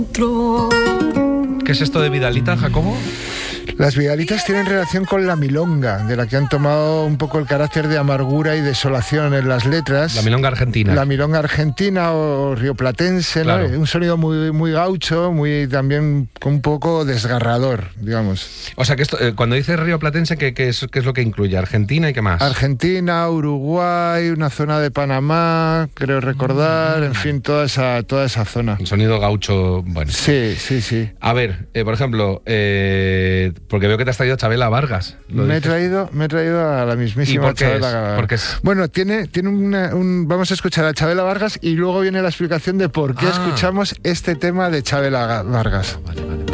¿Qué es esto de Vidalita, Jacobo? Las Vidalitas tienen relación con la milonga, de la que han tomado un poco el carácter de amargura y desolación en las letras. La milonga argentina. La milonga argentina o rioplatense, claro. ¿no? Un sonido muy, muy gaucho, muy también un poco desgarrador, digamos. O sea, que esto, cuando dices rioplatense, ¿qué es lo que incluye? ¿Argentina y qué más? Argentina, Uruguay, una zona de Panamá, creo recordar, en fin, toda esa zona. El sonido gaucho, bueno. Sí, sí, sí. A ver, por ejemplo, porque veo que te has traído a Chabela Vargas. Me he traído a la mismísima Chabela Vargas. ¿Por qué es? Bueno, tiene vamos a escuchar a Chabela Vargas y luego viene la explicación de por qué escuchamos este tema de Chabela Vargas. Vale.